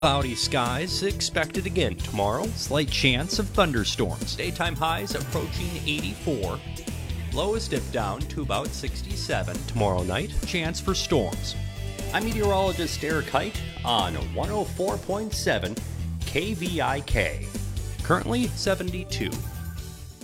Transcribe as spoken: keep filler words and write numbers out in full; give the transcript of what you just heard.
Cloudy skies expected again tomorrow. Slight chance of thunderstorms. Daytime highs approaching eighty-four. Lows dip down to about sixty-seven tomorrow night. Chance for storms. I'm meteorologist Eric Height on one oh four point seven K V I K. Currently seventy-two.